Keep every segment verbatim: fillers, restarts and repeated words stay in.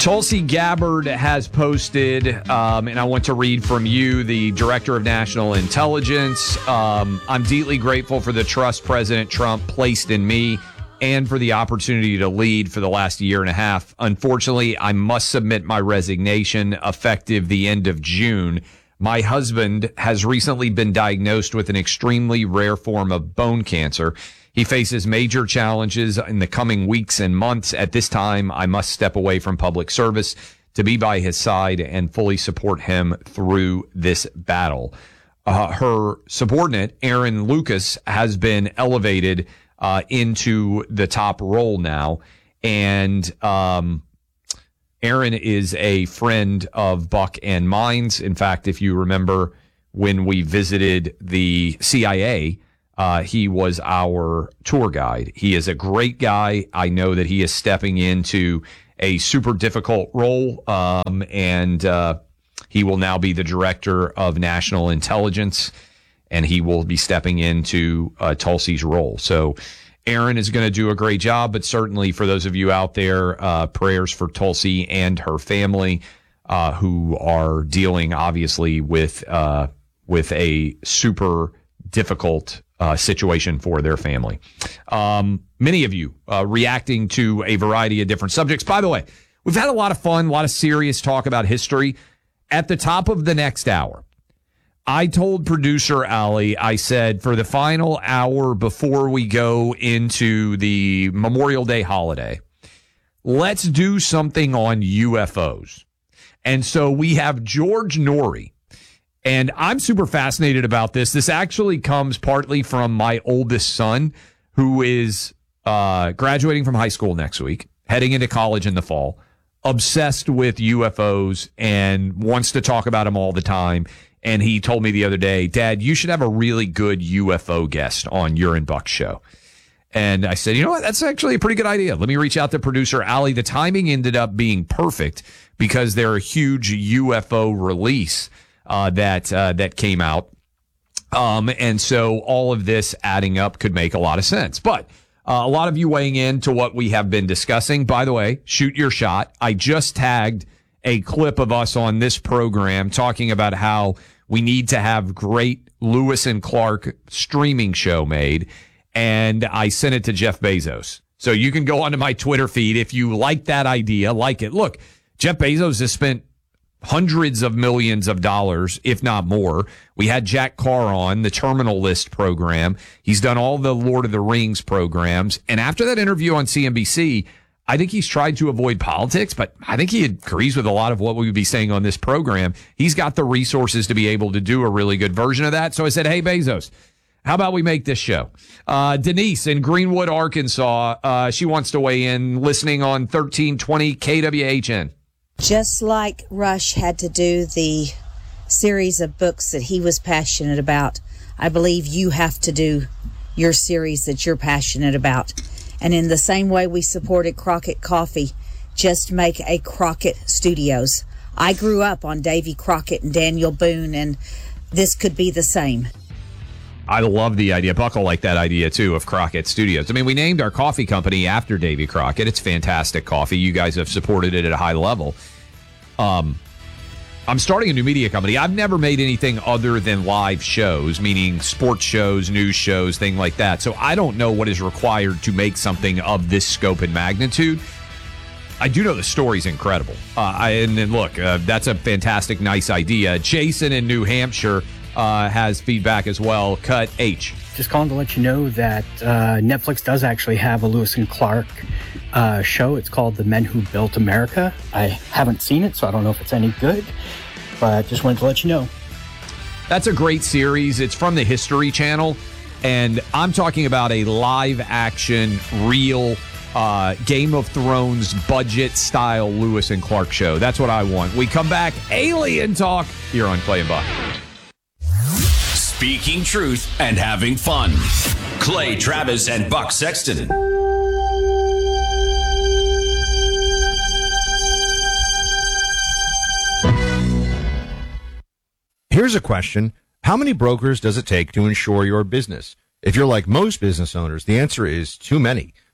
Tulsi Gabbard has posted, um, and I want to read from you, the Director of National Intelligence. Um, I'm deeply grateful for the trust President Trump placed in me and for the opportunity to lead for the last year and a half. Unfortunately, I must submit my resignation effective the end of June. My husband has recently been diagnosed with an extremely rare form of bone cancer. He faces major challenges in the coming weeks and months. At this time, I must step away from public service to be by his side and fully support him through this battle. Uh, her subordinate, Aaron Lucas, has been elevated uh, into the top role now. And um, Aaron is a friend of Buck and mine's. In fact, if you remember when we visited the C I A, Uh, he was our tour guide. He is a great guy. I know that he is stepping into a super difficult role, um, and uh, he will now be the Director of National Intelligence, and he will be stepping into uh, Tulsi's role. So Aaron is going to do a great job, but certainly for those of you out there, uh, prayers for Tulsi and her family, uh, who are dealing, obviously, with uh, with a super difficult Uh, situation for their family. Um, many of you uh, reacting to a variety of different subjects. By the way, we've had a lot of fun, a lot of serious talk about history. At the top of the next hour, I told producer Ali, I said, for the final hour before we go into the Memorial Day holiday, let's do something on U F Os. And so we have George Noory. And I'm super fascinated about this. This actually comes partly from my oldest son, who is uh, graduating from high school next week, heading into college in the fall, obsessed with U F Os and wants to talk about them all the time. And he told me the other day, Dad, you should have a really good U F O guest on your and Buck's show. And I said, you know what? That's actually a pretty good idea. Let me reach out to producer Ali. The timing ended up being perfect because they're a huge U F O release Uh, that uh, that came out. Um, and so all of this adding up could make a lot of sense. But uh, a lot of you weighing in to what we have been discussing. By the way, shoot your shot. I just tagged a clip of us on this program talking about how we need to have great Lewis and Clark streaming show made. And I sent it to Jeff Bezos. So you can go onto my Twitter feed if you like that idea, like it. Look, Jeff Bezos has spent hundreds of millions of dollars, if not more. We had Jack Carr on the Terminal List program. He's done all the Lord of the Rings programs. And after that interview on C N B C, I think he's tried to avoid politics, but I think he agrees with a lot of what we would be saying on this program. He's got the resources to be able to do a really good version of that. So I said, hey, Bezos, how about we make this show? Uh, Denise in Greenwood, Arkansas, uh, she wants to weigh in, listening on thirteen twenty K W H N. Just like Rush had to do the series of books that he was passionate about, I believe you have to do your series that you're passionate about. And in the same way we supported Crockett Coffee, just make a Crockett Studios. I grew up on Davy Crockett and Daniel Boone, and this could be the same. I love the idea. Buckle like that idea, too, of Crockett Studios. I mean, we named our coffee company after Davy Crockett. It's fantastic coffee. You guys have supported it at a high level. Um, I'm starting a new media company. I've never made anything other than live shows, meaning sports shows, news shows, things like that. So I don't know what is required to make something of this scope and magnitude. I do know the story's incredible. Uh, I, and, and look, uh, that's a fantastic, nice idea. Jason in New Hampshire Uh, has feedback as well. Cut H. Just calling to let you know that uh, Netflix does actually have a Lewis and Clark uh, show. It's called The Men Who Built America. I haven't seen it, so I don't know if it's any good, but just wanted to let you know. That's a great series. It's from the History Channel, and I'm talking about a live-action, real uh, Game of Thrones budget-style Lewis and Clark show. That's what I want. We come back, alien talk, here on Clay and Buck. Speaking truth and having fun. Clay Travis and Buck Sexton. Here's a question. How many brokers does it take to insure your business? If you're like most business owners, the answer is too many.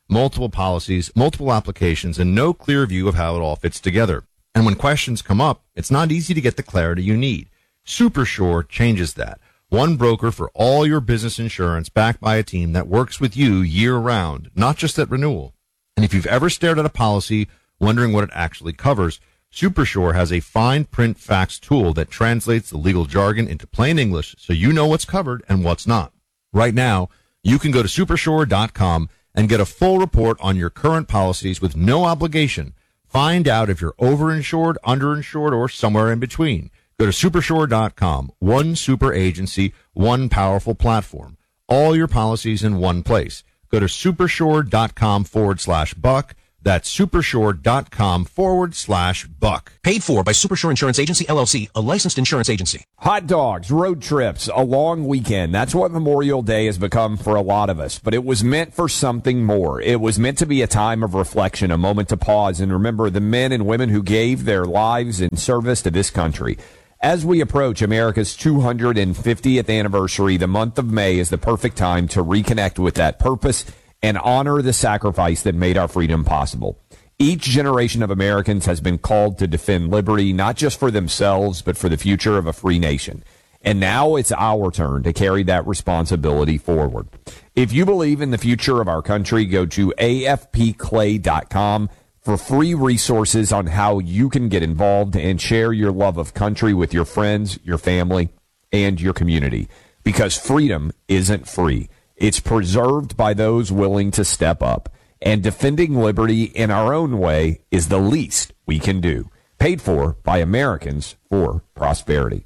multiple policies, multiple applications, and no clear view of how it all fits together. And when questions come up, it's not easy to get the clarity you need. SuperSure changes that. One broker for all your business insurance, backed by a team that works with you year-round, not just at renewal. And if you've ever stared at a policy wondering what it actually covers, SuperSure has a fine print facts tool that translates the legal jargon into plain English so you know what's covered and what's not. Right now, you can go to supersure dot com and get a full report on your current policies with no obligation. Find out if you're overinsured, underinsured, or somewhere in between. Go to supersure dot com. One super agency, one powerful platform. All your policies in one place. Go to supersure dot com forward slash buck. That's supersure dot com forward slash buck. Paid for by Supersure Insurance Agency, L L C, a licensed insurance agency. Hot dogs, road trips, a long weekend. That's what Memorial Day has become for a lot of us. But it was meant for something more. It was meant to be a time of reflection, a moment to pause and remember the men and women who gave their lives in service to this country. As we approach America's two hundred fiftieth anniversary, the month of May is the perfect time to reconnect with that purpose and honor the sacrifice that made our freedom possible. Each generation of Americans has been called to defend liberty, not just for themselves, but for the future of a free nation. And now it's our turn to carry that responsibility forward. If you believe in the future of our country, go to A F P clay dot com for free resources on how you can get involved and share your love of country with your friends, your family, and your community. Because freedom isn't free. It's preserved by those willing to step up. And defending liberty in our own way is the least we can do. Paid for by Americans for prosperity.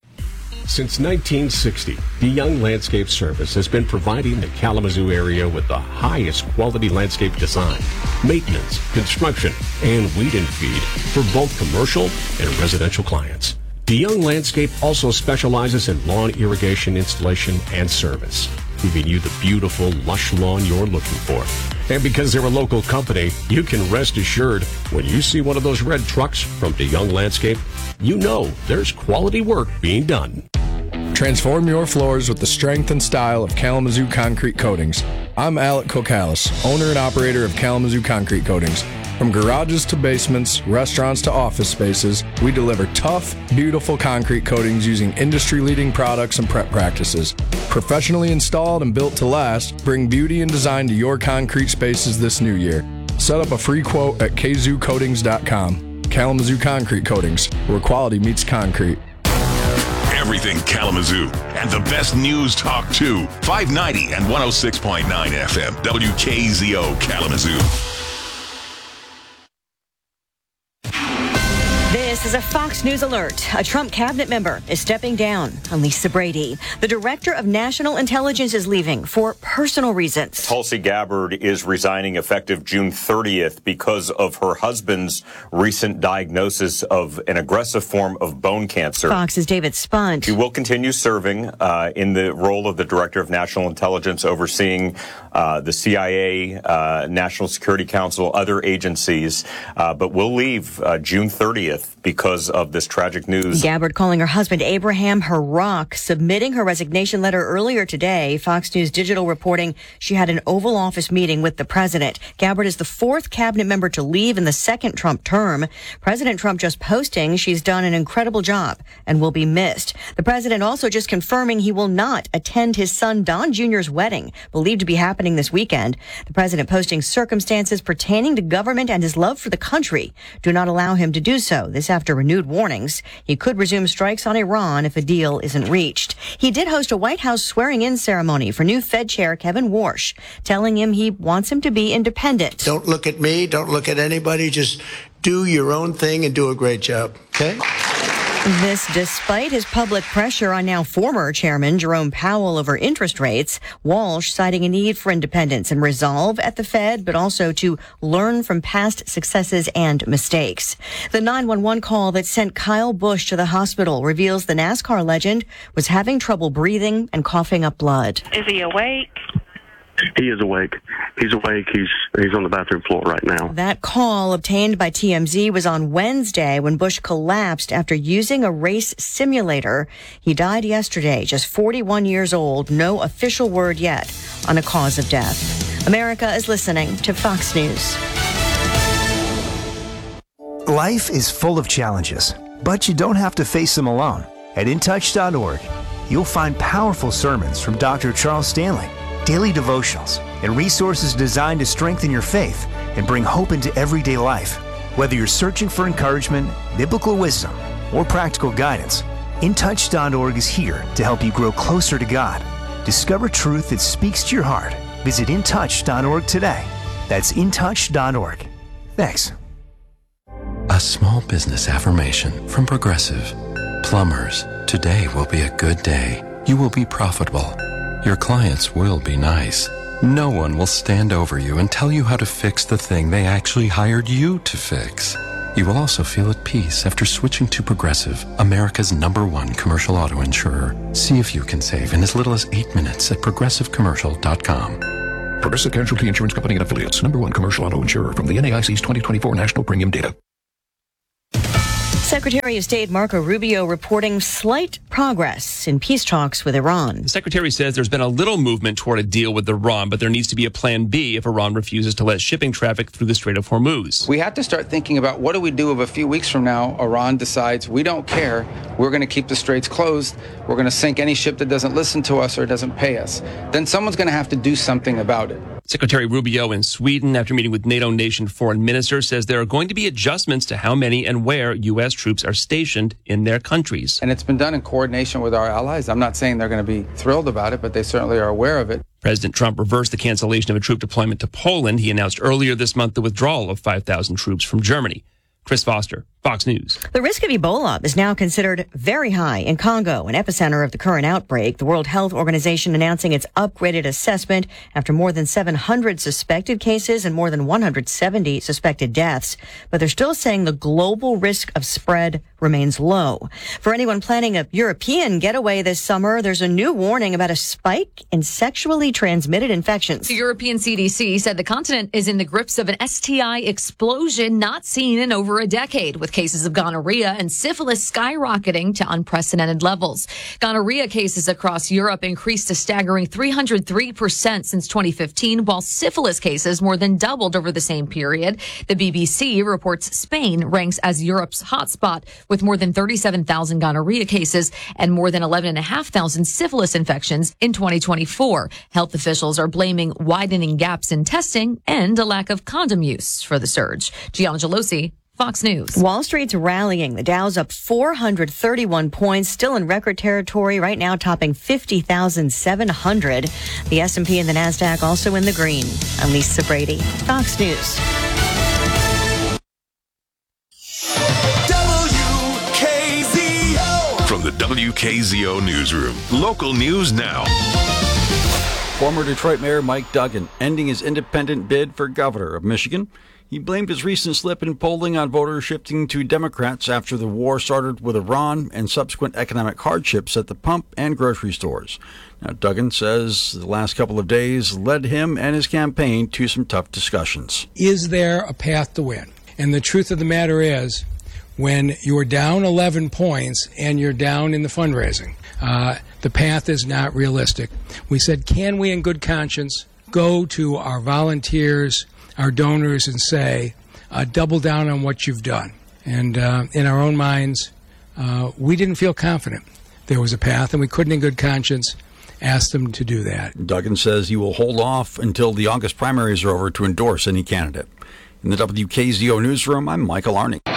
Since nineteen sixty, DeYoung Landscape Service has been providing the Kalamazoo area with the highest quality landscape design, maintenance, construction, and weed and feed for both commercial and residential clients. DeYoung Landscape also specializes in lawn irrigation installation and service, giving you the beautiful, lush lawn you're looking for. And because they're a local company, you can rest assured when you see one of those red trucks from DeYoung Landscape, you know there's quality work being done. Transform your floors with the strength and style of Kalamazoo Concrete Coatings. I'm Alec Kokalis, owner and operator of Kalamazoo Concrete Coatings. From garages to basements, restaurants to office spaces, we deliver tough, beautiful concrete coatings using industry-leading products and prep practices. Professionally installed and built to last, bring beauty and design to your concrete spaces this new year. Set up a free quote at k zoo coatings dot com. Kalamazoo Concrete Coatings, where quality meets concrete. Everything Kalamazoo and the best news talk too. five ninety and one oh six point nine F M. W K Z O Kalamazoo. This is a Fox News alert. A Trump cabinet member is stepping down. Lisa Brady, the director of national intelligence, is leaving for personal reasons. Tulsi Gabbard is resigning effective June thirtieth because of her husband's recent diagnosis of an aggressive form of bone cancer. Fox's David Spunt. She will continue serving uh, in the role of the director of national intelligence, overseeing uh, the C I A, uh, National Security Council, other agencies, uh, but will leave uh, June thirtieth because of this tragic news. Gabbard calling her husband Abraham her rock, submitting her resignation letter earlier today. Fox News Digital reporting she had an Oval Office meeting with the president. Gabbard is the fourth cabinet member to leave in the second Trump term. President Trump just posting she's done an incredible job and will be missed. The president also just confirming he will not attend his son Don Junior's wedding, believed to be happening this weekend. The president posting circumstances pertaining to government and his love for the country do not allow him to do so. This after renewed warnings he could resume strikes on Iran if a deal isn't reached. He did host a White House swearing-in ceremony for new Fed Chair Kevin Warsh, telling him he wants him to be independent. Don't look at me. Don't look at anybody. Just do your own thing and do a great job. Okay? This despite his public pressure on now former chairman Jerome Powell over interest rates. Walsh citing a need for independence and resolve at the Fed, but also to learn from past successes and mistakes. The nine one one call that sent Kyle Busch to the hospital reveals the NASCAR legend was having trouble breathing and coughing up blood. Is he awake? He is awake. He's awake. He's he's on the bathroom floor right now. That call obtained by T M Z was on Wednesday when Busch collapsed after using a race simulator. He died yesterday, just forty-one years old. No official word yet on a cause of death. America is listening to Fox News. Life is full of challenges, but you don't have to face them alone. At in touch dot org, you'll find powerful sermons from Doctor Charles Stanley, daily devotionals, and resources designed to strengthen your faith and bring hope into everyday life. Whether you're searching for encouragement, biblical wisdom, or practical guidance, in touch dot org is here to help you grow closer to God. Discover truth that speaks to your heart. Visit in touch dot org today. That's in touch dot org. Thanks. A small business affirmation from Progressive. Plumbers, today will be a good day. You will be profitable. Your clients will be nice. No one will stand over you and tell you how to fix the thing they actually hired you to fix. You will also feel at peace after switching to Progressive, America's number one commercial auto insurer. See if you can save in as little as eight minutes at progressive commercial dot com. Progressive Casualty Insurance Company and Affiliates, number one commercial auto insurer from the N A I C's twenty twenty-four National Premium Data. Secretary of State Marco Rubio reporting slight progress in peace talks with Iran. The secretary says there's been a little movement toward a deal with Iran, but there needs to be a plan B if Iran refuses to let shipping traffic through the Strait of Hormuz. We have to start thinking about what do we do if a few weeks from now Iran decides we don't care, we're going to keep the straits closed, we're going to sink any ship that doesn't listen to us or doesn't pay us. Then someone's going to have to do something about it. Secretary Rubio in Sweden, after meeting with NATO nation foreign ministers, says there are going to be adjustments to how many and where U S troops are stationed in their countries. And it's been done in coordination with our allies. I'm not saying they're going to be thrilled about it, but they certainly are aware of it. President Trump reversed the cancellation of a troop deployment to Poland. He announced earlier this month the withdrawal of five thousand troops from Germany. Chris Foster, Fox News. The risk of Ebola is now considered very high in Congo, an epicenter of the current outbreak. The World Health Organization announcing its upgraded assessment after more than seven hundred suspected cases and more than one hundred seventy suspected deaths. But they're still saying the global risk of spread remains low. For anyone planning a European getaway this summer, there's a new warning about a spike in sexually transmitted infections. The European C D C said the continent is in the grips of an S T I explosion not seen in over a decade, with cases of gonorrhea and syphilis skyrocketing to unprecedented levels. Gonorrhea cases across Europe increased a staggering three hundred three percent since twenty fifteen, while syphilis cases more than doubled over the same period. The B B C reports Spain ranks as Europe's hotspot, with more than thirty-seven thousand gonorrhea cases and more than eleven thousand five hundred syphilis infections in twenty twenty-four. Health officials are blaming widening gaps in testing and a lack of condom use for the surge. Gianna Gelosi, Fox News. Wall Street's rallying. The Dow's up four hundred thirty-one points, still in record territory, right now topping fifty thousand seven hundred. The S and P and the NASDAQ also in the green. I'm Lisa Brady, Fox News. From the W K Z O Newsroom, local news now. Former Detroit Mayor Mike Duggan ending his independent bid for governor of Michigan. He blamed his recent slip in polling on voters shifting to Democrats after the war started with Iran and subsequent economic hardships at the pump and grocery stores. Now, Duggan says the last couple of days led him and his campaign to some tough discussions. Is there a path to win? And the truth of the matter is, when you're down eleven points and you're down in the fundraising, uh, the path is not realistic. We said, can we in good conscience go to our volunteers, our donors, and say, uh, double down on what you've done? And uh, in our own minds, uh, we didn't feel confident there was a path, and we couldn't in good conscience ask them to do that. Duggan says he will hold off until the August primaries are over to endorse any candidate. In the W K Z O newsroom, I'm Michael Arning.